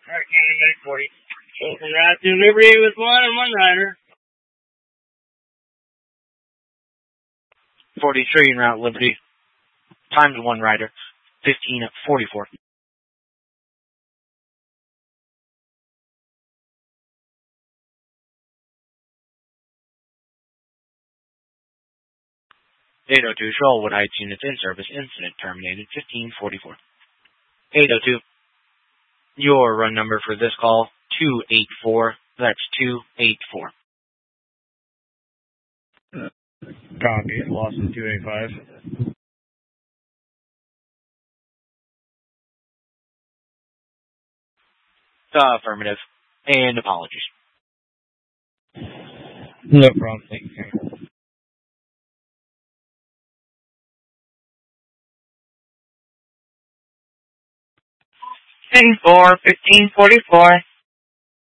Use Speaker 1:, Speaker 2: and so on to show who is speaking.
Speaker 1: Hurricane Medic 40. From Route to Liberty with 1 and 1 rider.
Speaker 2: 43 en route Liberty. Times 1 rider. 15:44. 802 Shoalwood Heights units in service. Incident terminated. 15:44. 802. Your run number for this call, 284. That's 284.
Speaker 3: Copy. Lost in 285.
Speaker 2: Affirmative. And apologies.
Speaker 3: No problem. Thank you.
Speaker 1: 10-4, 1544.